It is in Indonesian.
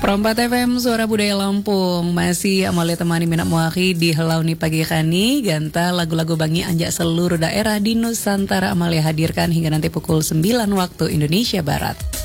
Perempat FM Suara Budaya Lampung masih Amalia temani minat muaki di Helau ni pagi kani ganta lagu-lagu bangi anjak seluruh daerah di Nusantara Amalia hadirkan hingga nanti pukul 9 waktu Indonesia Barat.